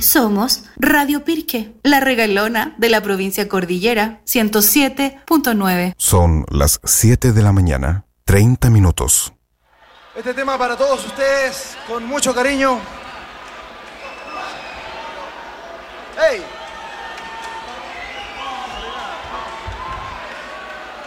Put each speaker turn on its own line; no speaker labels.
Somos Radio Pirque, la regalona de la provincia Cordillera, 107.9.
Son las 7 de la mañana, 30 minutos.
Este tema para todos ustedes, con mucho cariño.